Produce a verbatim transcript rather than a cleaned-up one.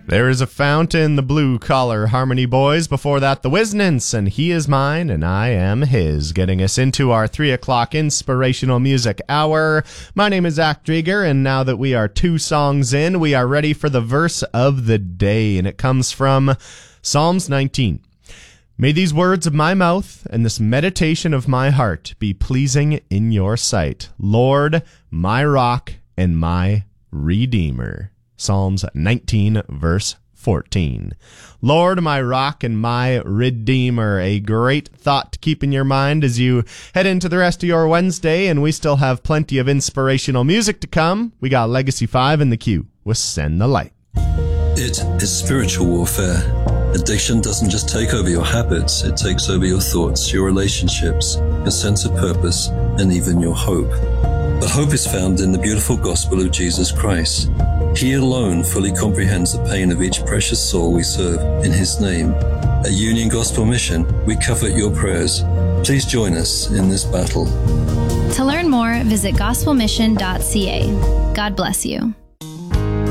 There is a fountain, the Blue Collar Harmony Boys. Before that, the Wisnants, and He is Mine, and I Am His. Getting us into our three o'clock inspirational music hour. My name is Zach Drieger, and now that we are two songs in, we are ready for the verse of the day, and it comes from Psalms nineteen. May these words of my mouth and this meditation of my heart be pleasing in your sight, Lord, my rock and my redeemer. Psalms nineteen, verse fourteen. Lord, my rock and my redeemer. A great thought to keep in your mind as you head into the rest of your Wednesday, and we still have plenty of inspirational music to come. We got Legacy five in the queue with Send the Light. It is spiritual warfare. Addiction doesn't just take over your habits, it takes over your thoughts, your relationships, your sense of purpose, and even your hope. But hope is found in the beautiful gospel of Jesus Christ. He alone fully comprehends the pain of each precious soul we serve in His name. At Union Gospel Mission, we covet your prayers. Please join us in this battle. To learn more, visit gospel mission dot c a. God bless you.